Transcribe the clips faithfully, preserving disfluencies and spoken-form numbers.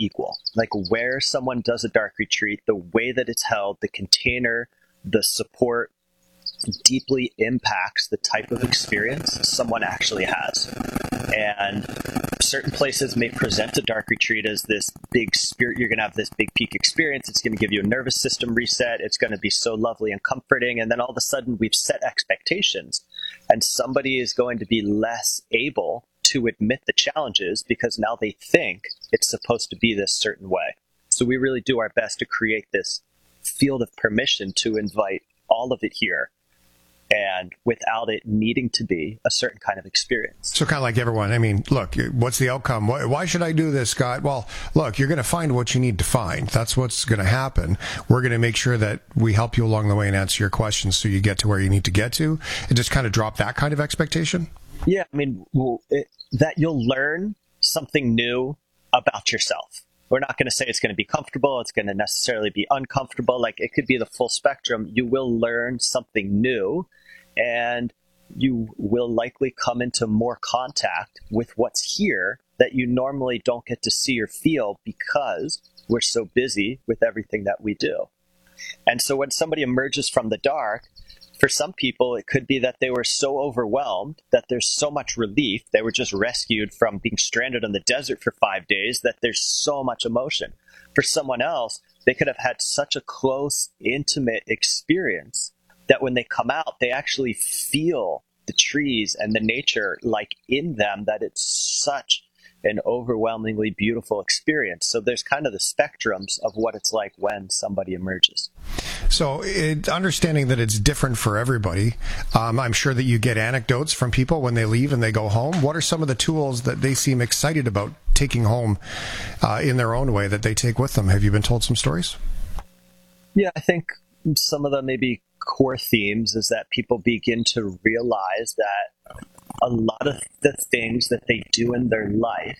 equal. Like where someone does a dark retreat, the way that it's held, the container, the support deeply impacts the type of experience someone actually has. And certain places may present a dark retreat as this big spirit. You're going to have this big peak experience. It's going to give you a nervous system reset. It's going to be so lovely and comforting. And then all of a sudden we've set expectations, and somebody is going to be less able to admit the challenges because now they think it's supposed to be this certain way. So we really do our best to create this field of permission to invite all of it here, and without it needing to be a certain kind of experience. So kind of like everyone, I mean, look, what's the outcome? Why, why should I do this, Scott? Well, look, you're going to find what you need to find. That's what's going to happen. We're going to make sure that we help you along the way and answer your questions so you get to where you need to get to, and just kind of drop that kind of expectation. Yeah, I mean, well, it, that you'll learn something new about yourself. We're not going to say it's going to be comfortable. It's going to necessarily be uncomfortable. Like it could be the full spectrum. You will learn something new, and you will likely come into more contact with what's here that you normally don't get to see or feel because we're so busy with everything that we do. And so when somebody emerges from the dark, for some people, it could be that they were so overwhelmed that there's so much relief. They were just rescued from being stranded in the desert for five days that there's so much emotion. For someone else, they could have had such a close, intimate experience that when they come out, they actually feel the trees and the nature like in them, that it's such an overwhelmingly beautiful experience. So there's kind of the spectrums of what it's like when somebody emerges. So it, understanding that it's different for everybody, um, I'm sure that you get anecdotes from people when they leave and they go home. What are some of the tools that they seem excited about taking home uh, in their own way that they take with them? Have you been told some stories? Yeah, I think some of the maybe core themes is that people begin to realize that a lot of the things that they do in their life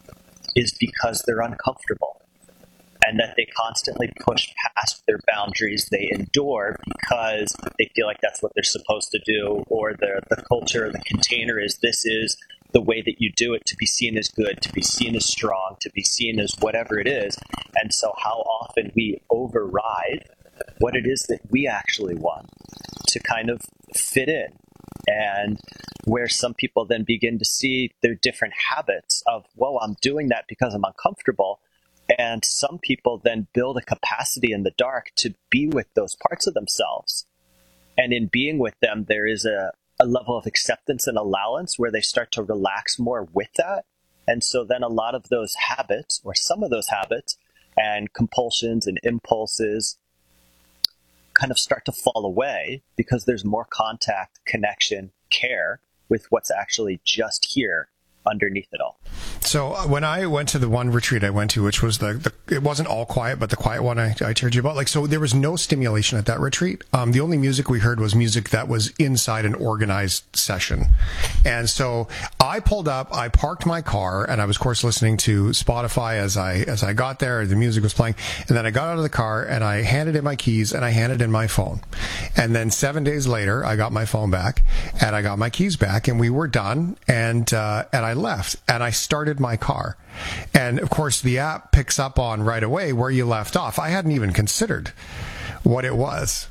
is because they're uncomfortable, and that they constantly push past their boundaries. They endure because they feel like that's what they're supposed to do, or the, the culture, the container is this is the way that you do it to be seen as good, to be seen as strong, to be seen as whatever it is. And so how often we override what it is that we actually want to kind of fit in. And where some people then begin to see their different habits of, well, I'm doing that because I'm uncomfortable. And some people then build a capacity in the dark to be with those parts of themselves. And in being with them, there is a, a level of acceptance and allowance where they start to relax more with that. And so then a lot of those habits, or some of those habits and compulsions and impulses, kind of start to fall away because there's more contact, connection, care with what's actually just here underneath it all. So when I went to the one retreat I went to, which was the, the it wasn't all quiet, but the quiet one I, I told you about, like, so there was no stimulation at that retreat. Um, the only music we heard was music that was inside an organized session. And so I pulled up, I parked my car, and I was, of course, listening to Spotify as I, as I got there. The music was playing. And then I got out of the car and I handed in my keys and I handed in my phone. And then seven days later, I got my phone back and I got my keys back, and we were done. And, uh, and I left and I started my car. And of course the app picks up on right away where you left off. I hadn't even considered what it was.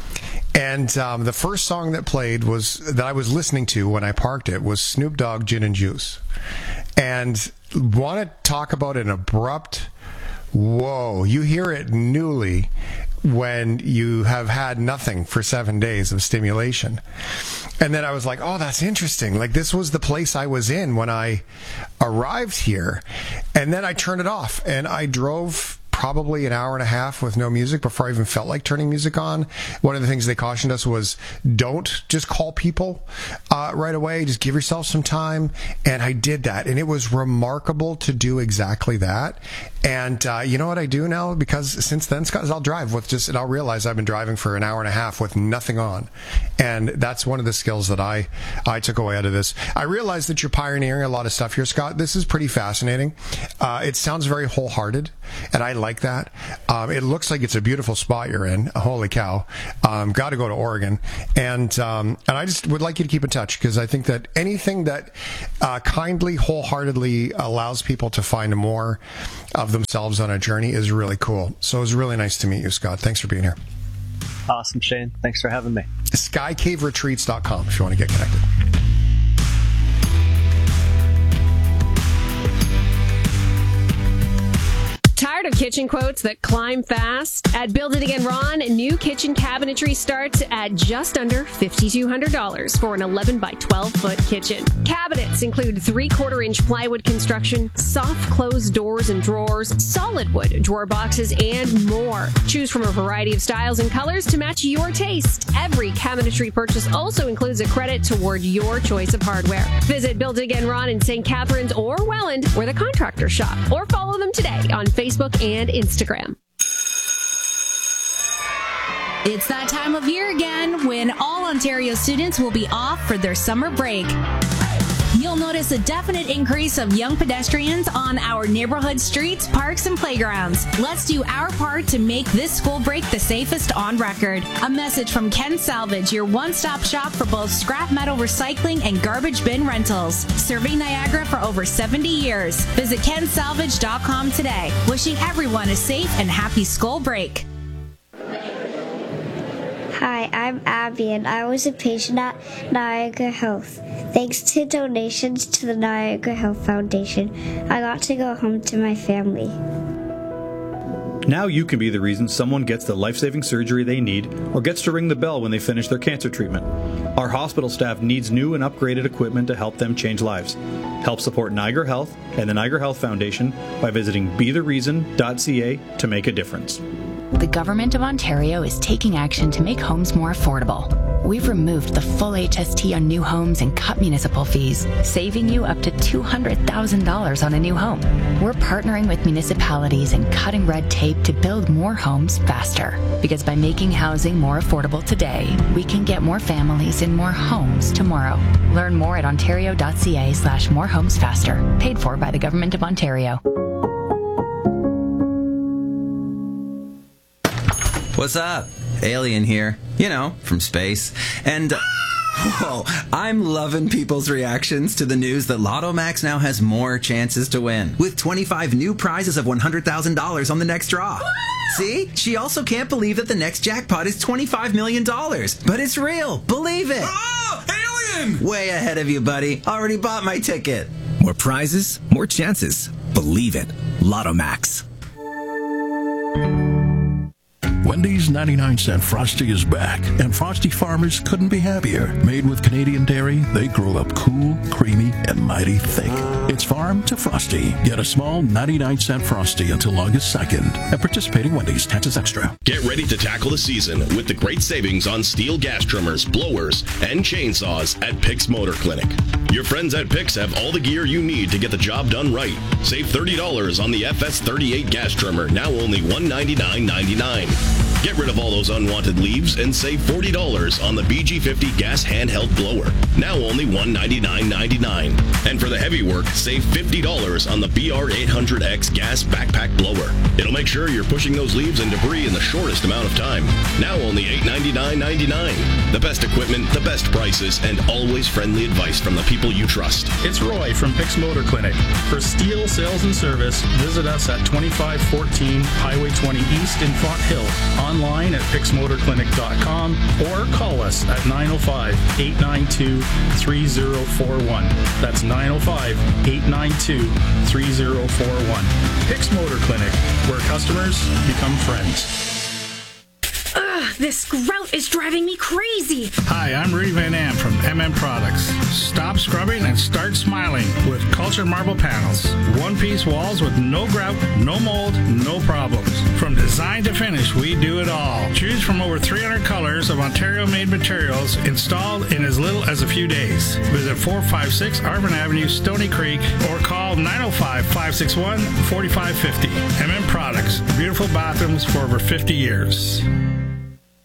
And um, the first song that played was that I was listening to when I parked it was Snoop Dogg, Gin and Juice. And want to talk about an abrupt, whoa, you hear it newly when you have had nothing for seven days of stimulation. And then I was like, oh, that's interesting. Like, this was the place I was in when I arrived here. And then I turned it off and I drove probably an hour and a half with no music before I even felt like turning music on. One of the things they cautioned us was don't just call people uh, right away. Just give yourself some time. And I did that. And it was remarkable to do exactly that. And uh, you know what I do now? Because since then, Scott, is I'll drive with just, and I'll realize I've been driving for an hour and a half with nothing on. And that's one of the skills that I, I took away out of this. I realize that you're pioneering a lot of stuff here, Scott. This is pretty fascinating. Uh, it sounds very wholehearted. And I like that. Um, it looks like it's a beautiful spot you're in. Holy cow. Um, got to go to Oregon. And um, and I just would like you to keep in touch, because I think that anything that uh, kindly, wholeheartedly allows people to find more of themselves on a journey is really cool. So it was really nice to meet you, Scott. Thanks for being here. Awesome, Shane. Thanks for having me. sky cave retreats dot com if you want to get connected. Tired of kitchen quotes that climb fast? At Build It Again Ron, new kitchen cabinetry starts at just under five thousand two hundred dollars for an eleven by twelve foot kitchen. Cabinets include three-quarter inch plywood construction, soft closed doors and drawers, solid wood drawer boxes, and more. Choose from a variety of styles and colors to match your taste. Every cabinetry purchase also includes a credit toward your choice of hardware. Visit Build It Again Ron in Saint Catharines or Welland, where the contractors shop, or follow them today on Facebook and Instagram. It's that time of year again when all Ontario students will be off for their summer break. You'll notice a definite increase of young pedestrians on our neighborhood streets, parks, and playgrounds. Let's do our part to make this school break the safest on record. A message from Ken Salvage, your one-stop shop for both scrap metal recycling and garbage bin rentals. Serving Niagara for over seventy years. Visit ken salvage dot com today. Wishing everyone a safe and happy school break. Hi, I'm Abby, and I was a patient at Niagara Health. Thanks to donations to the Niagara Health Foundation, I got to go home to my family. Now you can be the reason someone gets the life-saving surgery they need or gets to ring the bell when they finish their cancer treatment. Our hospital staff needs new and upgraded equipment to help them change lives. Help support Niagara Health and the Niagara Health Foundation by visiting be the reason dot c a to make a difference. The Government of Ontario is taking action to make homes more affordable. We've removed the full H S T on new homes and cut municipal fees, saving you up to two hundred thousand dollars on a new home. We're partnering with municipalities and cutting red tape to build more homes faster. Because by making housing more affordable today, we can get more families in more homes tomorrow. Learn more at ontario dot c a slash more homes faster. Paid for by the Government of Ontario. What's up? Alien here. You know, from space. And, uh, whoa, I'm loving people's reactions to the news that Lotto Max now has more chances to win, with twenty-five new prizes of one hundred thousand dollars on the next draw. See? She also can't believe that the next jackpot is twenty-five million dollars. But it's real. Believe it. Oh, alien! Way ahead of you, buddy. Already bought my ticket. More prizes, more chances. Believe it. Lotto Max. Wendy's ninety-nine cent Frosty is back, and Frosty farmers couldn't be happier. Made with Canadian dairy, they grow up cool, creamy, and mighty thick. It's farm to Frosty. Get a small ninety-nine cent Frosty until August second at participating Wendy's. Taxes extra. Get ready to tackle the season with the great savings on steel gas trimmers, blowers, and chainsaws at Picks Motor Clinic. Your friends at Picks have all the gear you need to get the job done right. Save thirty dollars on the F S thirty-eight gas trimmer, now only one hundred ninety-nine ninety-nine. Get rid of all those unwanted leaves and save forty dollars on the B G fifty gas handheld blower, now only one hundred ninety-nine ninety-nine. And for the heavy work, save fifty dollars on the B R eight hundred X gas backpack blower. It'll make sure you're pushing those leaves and debris in the shortest amount of time, now only eight hundred ninety-nine ninety-nine. The best equipment, the best prices, and always friendly advice from the people you trust. It's Roy from Picks Motor Clinic. For steel sales and service, visit us at twenty-five fourteen Highway twenty East in Font Hill. Online at picks motor clinic dot com or call us at nine oh five, eight nine two, three oh four one. That's nine oh five, eight nine two, three oh four one. Picks Motor Clinic, where customers become friends. Ugh, this grout is driving me crazy. Hi, I'm Rudy Van Am from M M Products. Stop scrubbing and start smiling with Culture Marble Panels. One-piece walls with no grout, no mold, no problems. From design to finish, we do it all. Choose from over three hundred colors of Ontario-made materials installed in as little as a few days. Visit four five six Arvin Avenue, Stony Creek, or call nine oh five, five six one, four five five oh. M M Products, beautiful bathrooms for over fifty years.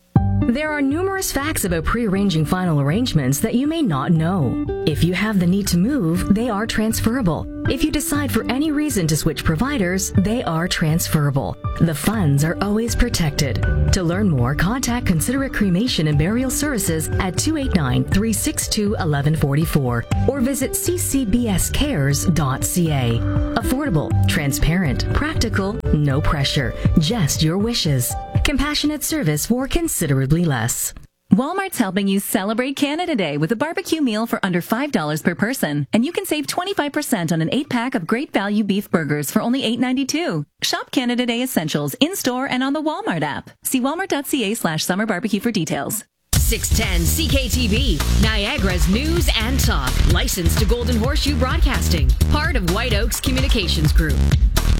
There are numerous facts about pre-arranging final arrangements that you may not know. If you have the need to move, they are transferable. If you decide for any reason to switch providers, they are transferable. The funds are always protected. To learn more, contact Considerate Cremation and Burial Services at two eight nine, three six two, one one four four or visit c c b s cares dot c a. Affordable, transparent, practical, no pressure, just your wishes. Compassionate service for considerably less. Walmart's helping you celebrate Canada Day with a barbecue meal for under five dollars per person. And you can save twenty-five percent on an eight-pack of great value beef burgers for only eight ninety-two. Shop Canada Day essentials in-store and on the Walmart app. See walmart.ca slash summer barbecue for details. six ten C K T V, Niagara's news and talk. Licensed to Golden Horseshoe Broadcasting. Part of White Oaks Communications Group.